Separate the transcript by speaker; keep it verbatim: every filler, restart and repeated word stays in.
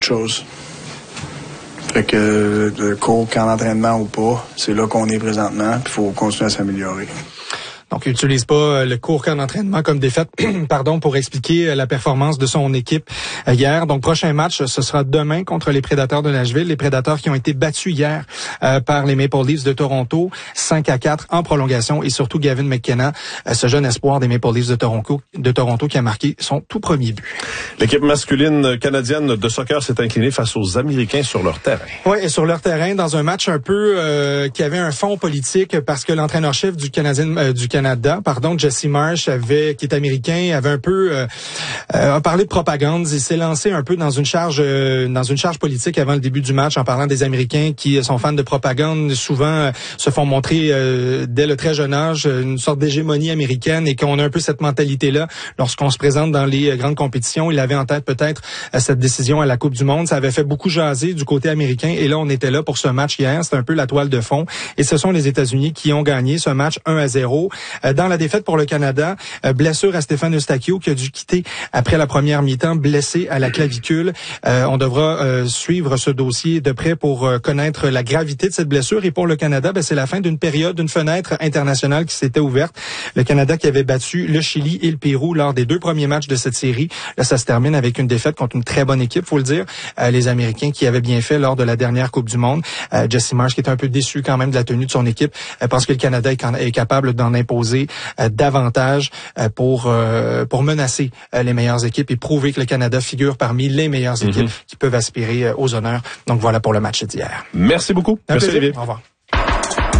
Speaker 1: chose. Fait que le cours, camp d'entraînement ou pas, c'est là qu'on est présentement, puis il faut continuer à s'améliorer.
Speaker 2: Donc, il n'utilise pas le court camp d'entraînement comme défaite, pardon, pour expliquer la performance de son équipe hier. Donc, prochain match, ce sera demain contre les Prédateurs de Nashville. Les Prédateurs qui ont été battus hier euh, par les Maple Leafs de Toronto, cinq à quatre en prolongation, et surtout Gavin McKenna, euh, ce jeune espoir des Maple Leafs de Toronto, de Toronto qui a marqué son tout premier but.
Speaker 3: L'équipe masculine canadienne de soccer s'est inclinée face aux Américains sur leur terrain.
Speaker 2: Oui, et sur leur terrain, dans un match un peu euh, qui avait un fond politique, parce que l'entraîneur-chef du Canadien, euh, du Canada, pardon, Jesse Marsh, avait, qui est américain, avait un peu euh, euh, a parlé de propagande. Il s'est lancé un peu dans une charge euh, dans une charge politique avant le début du match en parlant des Américains qui sont fans de propagande, souvent euh, se font montrer euh, dès le très jeune âge une sorte d'hégémonie américaine, et qu'on a un peu cette mentalité-là lorsqu'on se présente dans les euh, grandes compétitions. Il avait en tête peut-être euh, cette décision à la Coupe du Monde. Ça avait fait beaucoup jaser du côté américain, et là on était là pour ce match hier. C'était un peu la toile de fond, et ce sont les États-Unis qui ont gagné ce match un à zéro. Euh, dans la défaite pour le Canada, euh, blessure à Stéphane Eustáquio qui a dû quitter après la première mi-temps, blessé à la clavicule. Euh, on devra euh, suivre ce dossier de près pour euh, connaître la gravité de cette blessure. Et pour le Canada, ben, c'est la fin d'une période, d'une fenêtre internationale qui s'était ouverte. Le Canada qui avait battu le Chili et le Pérou lors des deux premiers matchs de cette série. Là, ça se termine avec une défaite contre une très bonne équipe, faut le dire. Euh, les Américains qui avaient bien fait lors de la dernière Coupe du Monde. Euh, Jesse Marsh qui est un peu déçu quand même de la tenue de son équipe, euh, parce que le Canada est, est capable d'en imposer euh, davantage euh, pour euh, pour menacer euh, les meilleures équipes et prouver que le Canada figure parmi les meilleures équipes mm-hmm. qui peuvent aspirer euh, aux honneurs. Donc voilà pour le match d'hier.
Speaker 3: Merci beaucoup.
Speaker 2: Un
Speaker 3: Merci
Speaker 2: plaisir.
Speaker 3: Olivier.
Speaker 2: Au revoir.